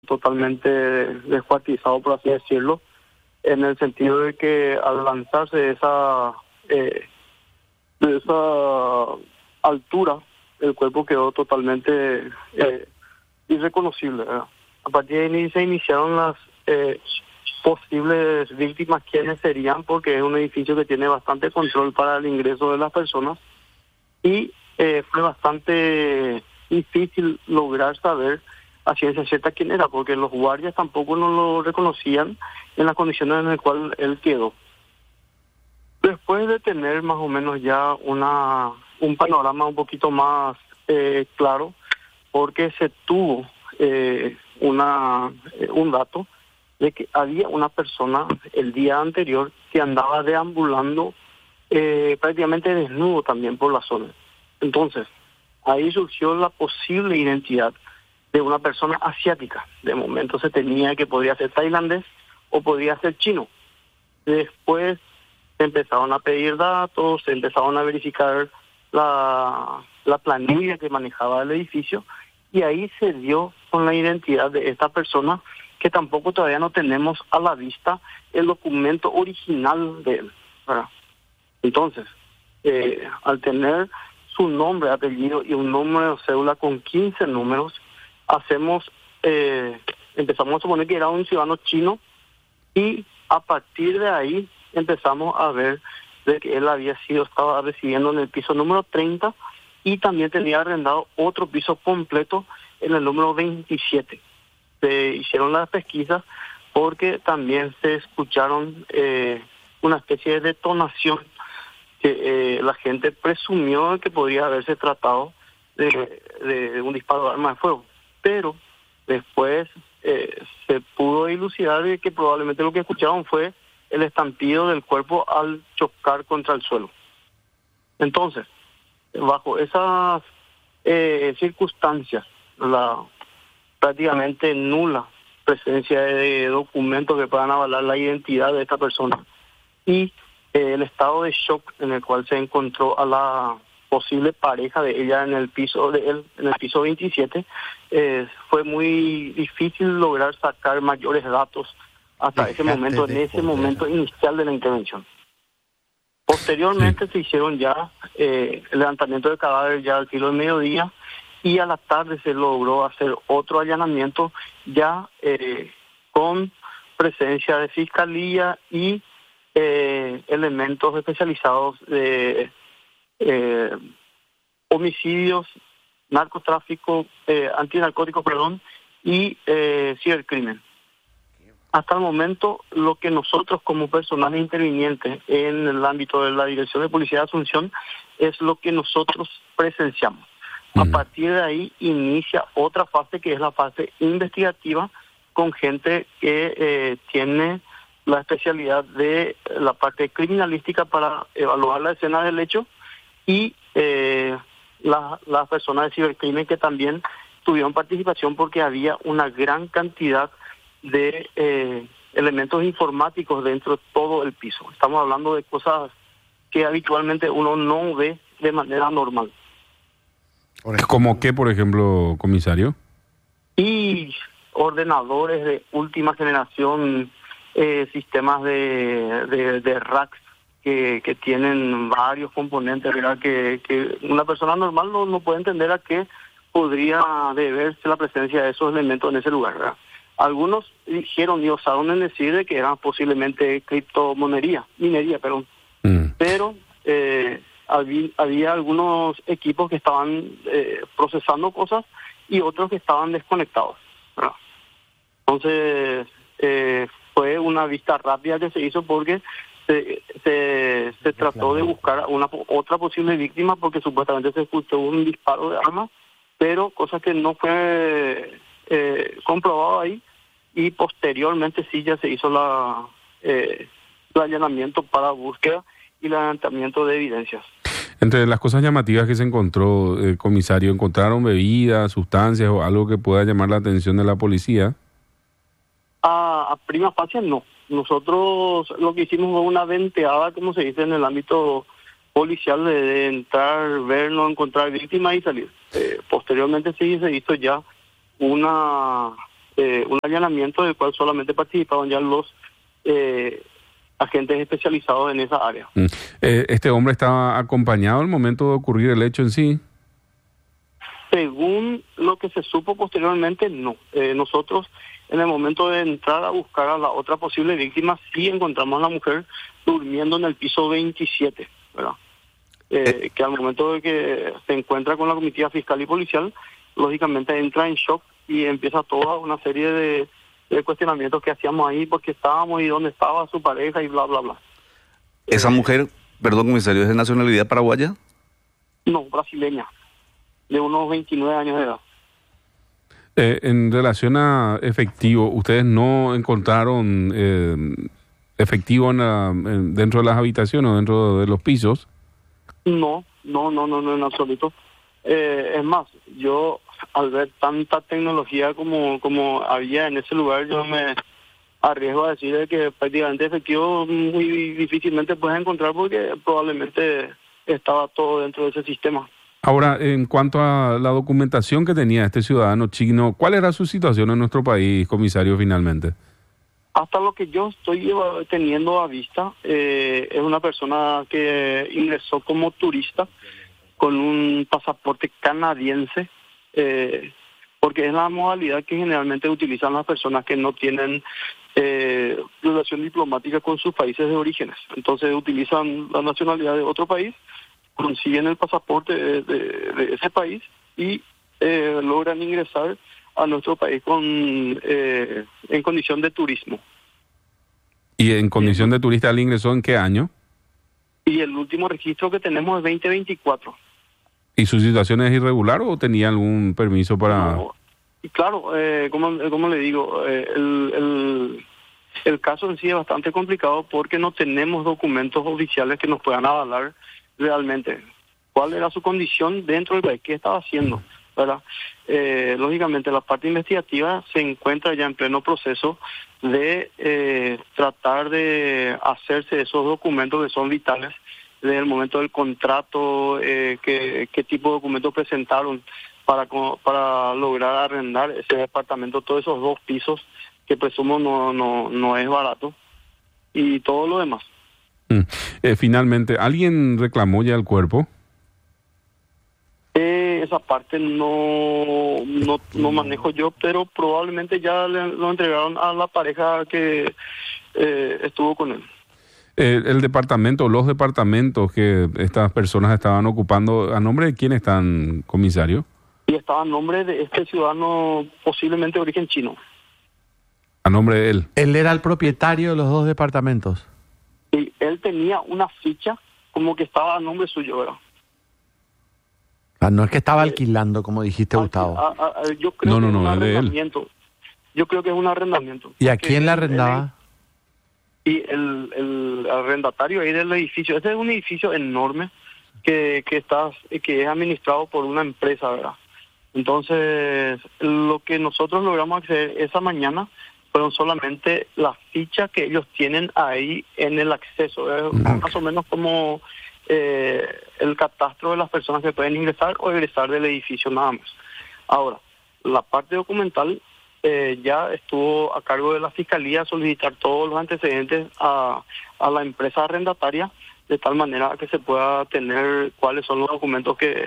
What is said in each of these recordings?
totalmente descuartizado, por así decirlo, en el sentido de que al lanzarse de esa altura, el cuerpo quedó totalmente irreconocible, ¿verdad? A partir de ahí se iniciaron las posibles víctimas, quiénes serían, porque es un edificio que tiene bastante control para el ingreso de las personas y fue bastante difícil lograr saber a ciencia cierta quién era, porque los guardias tampoco no lo reconocían en las condiciones en las cuales él quedó. Después de tener más o menos ya un panorama un poquito más claro, porque se tuvo un dato de que había una persona el día anterior que andaba deambulando prácticamente desnudo también por la zona. Entonces, ahí surgió la posible identidad de una persona asiática. De momento se tenía que podría ser tailandés o podría ser chino. Después se empezaron a pedir datos, se empezaron a verificar la planilla que manejaba el edificio y ahí se dio con la identidad de esta persona, que tampoco todavía no tenemos a la vista el documento original de él, ¿verdad? Entonces, al tener su nombre, apellido y un número de cédula con 15 números, empezamos a suponer que era un ciudadano chino y a partir de ahí empezamos a ver de que él estaba residiendo en el piso número 30 y también tenía arrendado otro piso completo en el número 27. Se hicieron las pesquisas porque también se escucharon una especie de detonación que la gente presumió que podría haberse tratado de un disparo de arma de fuego. Pero después se pudo dilucidar de que probablemente lo que escucharon fue el estampido del cuerpo al chocar contra el suelo. Entonces, bajo esas circunstancias, la prácticamente nula presencia de documentos que puedan avalar la identidad de esta persona y el estado de shock en el cual se encontró a la posible pareja de ella en el piso de él, en el piso 27, fue muy difícil lograr sacar mayores datos hasta ese momento, en ese momento inicial de la intervención. Posteriormente se hicieron ya el levantamiento de cadáver ya al filo del mediodía y a la tarde se logró hacer otro allanamiento ya con presencia de fiscalía y elementos especializados de homicidios, narcotráfico, antinarcóticos, y cibercrimen. Hasta el momento, lo que nosotros como personal interviniente en el ámbito de la Dirección de Policía de Asunción es lo que nosotros presenciamos. A partir de ahí inicia otra fase que es la fase investigativa con gente que tiene la especialidad de la parte criminalística para evaluar la escena del hecho y las personas de cibercrimen que también tuvieron participación porque había una gran cantidad de elementos informáticos dentro de todo el piso. Estamos hablando de cosas que habitualmente uno no ve de manera normal. ¿Cómo qué, por ejemplo, comisario? Y ordenadores de última generación, sistemas de racks que tienen varios componentes, ¿verdad? Que una persona normal no puede entender a qué podría deberse la presencia de esos elementos en ese lugar, ¿verdad? Algunos dijeron y osaron en decir de que eran posiblemente minería, pero había algunos equipos que estaban procesando cosas y otros que estaban desconectados, ¿verdad? Entonces fue una vista rápida que se hizo porque se trató de buscar otra posible víctima porque supuestamente se escuchó un disparo de arma, pero cosa que no fue comprobado ahí, y posteriormente sí ya se hizo el allanamiento para búsqueda y levantamiento de evidencias. Entre las cosas llamativas que se encontró, comisario, ¿encontraron bebidas, sustancias o algo que pueda llamar la atención de la policía? A prima facie no. Nosotros lo que hicimos fue una venteada, como se dice en el ámbito policial, de entrar, ver, no encontrar víctimas y salir. Posteriormente sí se hizo ya una un allanamiento del cual solamente participaban ya los agentes especializados en esa área. ¿Este hombre estaba acompañado al momento de ocurrir el hecho en sí? Según lo que se supo posteriormente, no. Nosotros, en el momento de entrar a buscar a la otra posible víctima, sí encontramos a la mujer durmiendo en el piso 27, ¿verdad? Que al momento de que se encuentra con la comitiva fiscal y policial, lógicamente entra en shock y empieza toda una serie de cuestionamientos que hacíamos ahí, porque estábamos y dónde estaba su pareja y bla, bla, bla. ¿Esa mujer, perdón, comisario, es de nacionalidad paraguaya? No, brasileña, de unos 29 años de edad. En relación a efectivo, ¿ustedes no encontraron efectivo dentro de las habitaciones o dentro de los pisos? No, en absoluto. Es más, yo al ver tanta tecnología como había en ese lugar, yo me arriesgo a decir de que prácticamente efectivo muy difícilmente puedes encontrar, porque probablemente estaba todo dentro de ese sistema. Ahora, en cuanto a la documentación que tenía este ciudadano chino, ¿cuál era su situación en nuestro país, comisario, finalmente? Hasta lo que yo estoy teniendo a vista, es una persona que ingresó como turista con un pasaporte canadiense, porque es la modalidad que generalmente utilizan las personas que no tienen relación diplomática con sus países de orígenes. Entonces utilizan la nacionalidad de otro país, consiguen el pasaporte de ese país y logran ingresar a nuestro país en condición de turismo. ¿Y en condición de turista él ingresó en qué año? Y el último registro que tenemos es 2024. ¿Y su situación es irregular o tenía algún permiso para...? No, y claro, como le digo, el caso en sí es bastante complicado porque no tenemos documentos oficiales que nos puedan avalar realmente cuál era su condición dentro del país, qué estaba haciendo, ¿verdad? Lógicamente la parte investigativa se encuentra ya en pleno proceso de tratar de hacerse esos documentos que son vitales desde el momento del contrato, qué tipo de documentos presentaron para lograr arrendar ese departamento, todos esos 2 pisos que presumo no es barato, y todo lo demás. Finalmente, ¿alguien reclamó ya el cuerpo? Esa parte no manejo yo, pero probablemente ya lo entregaron a la pareja que estuvo con él. El departamento, los departamentos que estas personas estaban ocupando, ¿a nombre de quién están, comisario? Y estaba a nombre de este ciudadano posiblemente de origen chino. A nombre de él. Él era el propietario de los 2 departamentos. Y él tenía una ficha como que estaba a nombre suyo, ¿verdad? No es que estaba alquilando, como dijiste, Gustavo. Yo creo que es un es de él. arrendamiento. Yo creo que es un arrendamiento. ¿Y a quién le arrendaba? Y el arrendatario ahí del edificio, este es un edificio enorme que es administrado por una empresa, ¿verdad? Entonces, lo que nosotros logramos acceder esa mañana fueron solamente las fichas que ellos tienen ahí en el acceso. Es más o menos como el catastro de las personas que pueden ingresar o egresar del edificio, nada más. Ahora, la parte documental ya estuvo a cargo de la Fiscalía solicitar todos los antecedentes a la empresa arrendataria, de tal manera que se pueda tener cuáles son los documentos que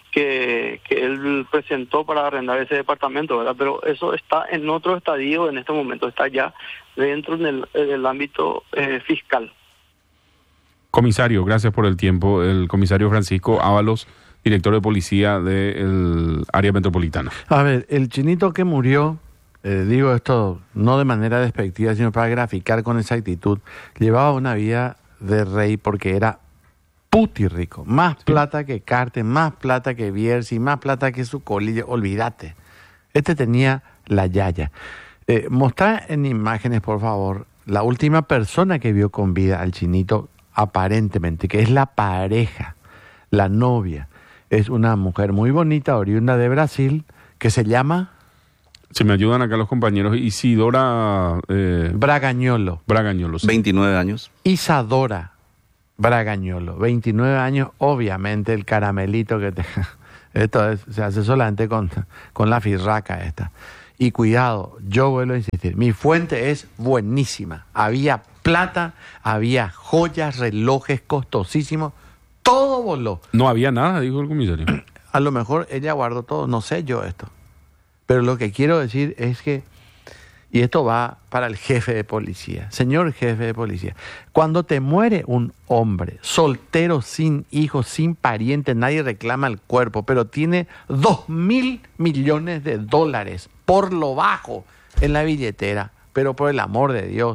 él presentó para arrendar ese departamento, ¿verdad? Pero eso está en otro estadio en este momento, está ya dentro del ámbito fiscal. Comisario, gracias por el tiempo. El comisario Francisco Ábalos, director de policía del área metropolitana. A ver, el chinito que murió, digo esto no de manera despectiva, sino para graficar con exactitud, llevaba una vida de rey porque era puti rico, más plata que Carter, más plata que Bierzi, más plata que su colilla, olvídate. Este tenía la yaya. Mostrar en imágenes, por favor, la última persona que vio con vida al chinito, aparentemente, que es la pareja, la novia. Es una mujer muy bonita, oriunda de Brasil, que se llama... Si me ayudan acá los compañeros, Isidora... Bragañolo. Bragañolo, sí. 29 años. Isadora Bragañolo, 29 años, obviamente el caramelito que te... Esto se hace solamente con la firraca esta. Y cuidado, yo vuelvo a insistir, mi fuente es buenísima. Había plata, había joyas, relojes costosísimos, todo voló. No había nada, dijo el comisario. A lo mejor ella guardó todo, no sé yo esto. Pero lo que quiero decir es que, y esto va para el jefe de policía, señor jefe de policía, cuando te muere un hombre soltero, sin hijos, sin parientes, nadie reclama el cuerpo, pero tiene 2.000 millones de dólares por lo bajo en la billetera, pero por el amor de Dios.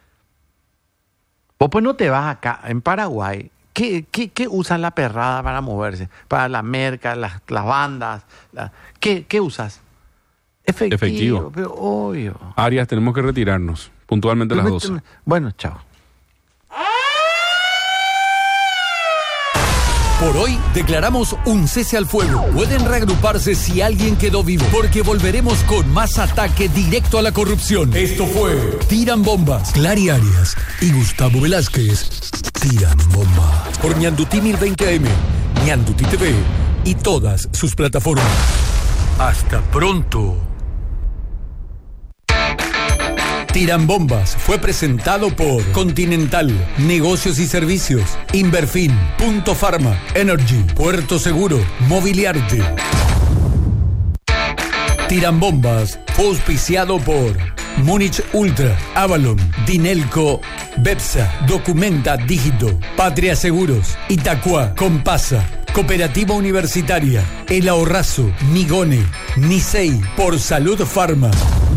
Vos pues no te vas acá, en Paraguay, ¿qué usan la perrada para moverse? Para la merca, las bandas, ¿qué usas? Efectivo. Pero obvio. Arias, tenemos que retirarnos puntualmente a las 12. Bueno, chao. Por hoy declaramos un cese al fuego. Pueden reagruparse si alguien quedó vivo, porque volveremos con más ataque directo a la corrupción. Esto fue Tiran Bombas. Clary Arias y Gustavo Velázquez tiran bombas. Por Ñandutí 1020 AM, Ñandutí TV y todas sus plataformas. Hasta pronto. Tiran Bombas fue presentado por Continental, Negocios y Servicios, Inverfin, Punto Pharma, Energy, Puerto Seguro, Mobiliarte. Tiran Bombas fue auspiciado por Múnich Ultra, Avalon, Dinelco, Bepsa, Documenta Dígito, Patria Seguros, Itacua, Compasa, Cooperativa Universitaria, El Ahorrazo, Migone, Nisei, por Salud Pharma.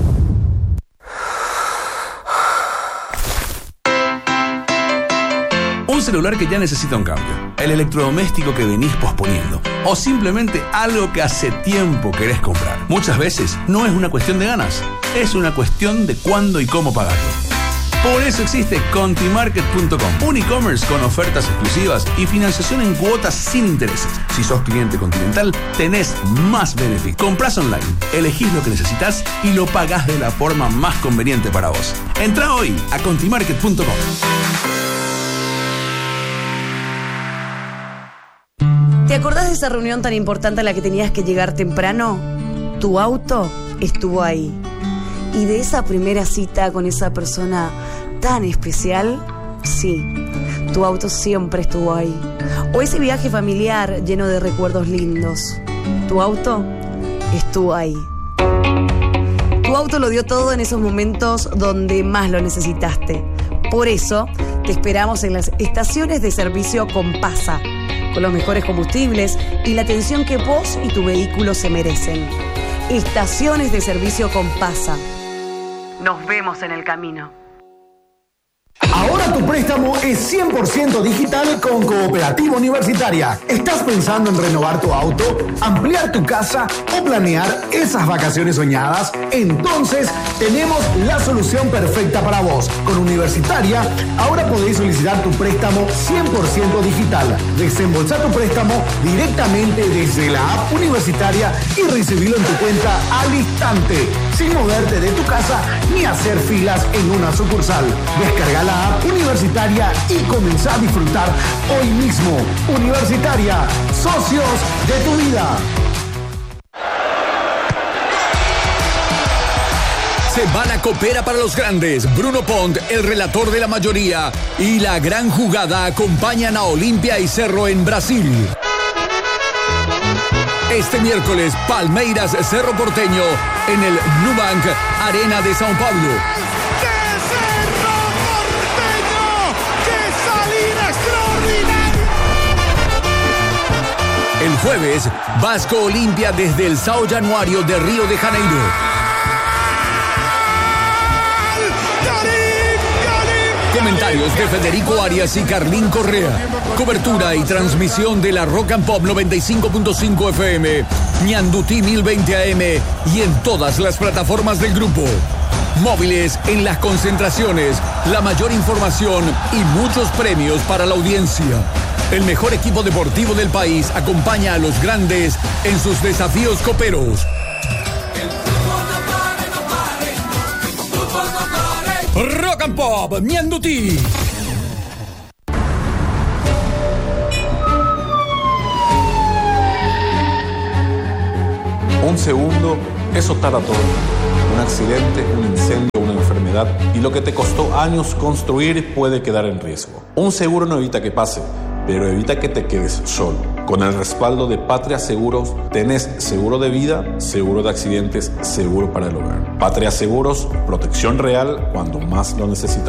Un celular que ya necesita un cambio, el electrodoméstico que venís posponiendo, o simplemente algo que hace tiempo querés comprar. Muchas veces no es una cuestión de ganas, es una cuestión de cuándo y cómo pagarlo. Por eso existe Contimarket.com, un e-commerce con ofertas exclusivas y financiación en cuotas sin intereses. Si sos cliente Continental, tenés más beneficios. Comprás online, elegís lo que necesitas y lo pagás de la forma más conveniente para vos. Entrá hoy a Contimarket.com. ¿Te acordás de esa reunión tan importante a la que tenías que llegar temprano? Tu auto estuvo ahí. ¿Y de esa primera cita con esa persona tan especial? Sí, tu auto siempre estuvo ahí. O ese viaje familiar lleno de recuerdos lindos. Tu auto estuvo ahí. Tu auto lo dio todo en esos momentos donde más lo necesitaste. Por eso, te esperamos en las estaciones de servicio Compasa, con los mejores combustibles y la atención que vos y tu vehículo se merecen. Estaciones de servicio Compasa. Nos vemos en el camino. Ahora tu préstamo es 100% digital con Cooperativa Universitaria. ¿Estás pensando en renovar tu auto, ampliar tu casa o planear esas vacaciones soñadas? Entonces tenemos la solución perfecta para vos. Con Universitaria, ahora podéis solicitar tu préstamo 100% digital. Desembolsar tu préstamo directamente desde la app Universitaria y recibirlo en tu cuenta al instante, sin moverte de tu casa ni hacer filas en una sucursal. Descarga la app Universitaria y comenzá a disfrutar hoy mismo. Universitaria, socios de tu vida. Semana copera para los grandes. Bruno Pont, el relator de la mayoría, y la gran jugada acompañan a Olimpia y Cerro en Brasil. Este miércoles, Palmeiras Cerro Porteño en el Nubank Arena de São Paulo. El jueves, Vasco Olimpia desde el São Januário de Río de Janeiro. Comentarios de Federico Arias y Carlín Correa. Cobertura y transmisión de la Rock and Pop 95.5 FM, Ñandutí 1020 AM y en todas las plataformas del grupo. Móviles en las concentraciones, la mayor información y muchos premios para la audiencia. El mejor equipo deportivo del país acompaña a los grandes en sus desafíos coperos. Rock and Pop, Ñandutí. Un segundo es soltar a todo. accidente, un incendio, una enfermedad, y lo que te costó años construir puede quedar en riesgo. Un seguro no evita que pase, pero evita que te quedes solo. Con el respaldo de Patria Seguros, tenés seguro de vida, seguro de accidentes, seguro para el hogar. Patria Seguros, protección real cuando más lo necesitas.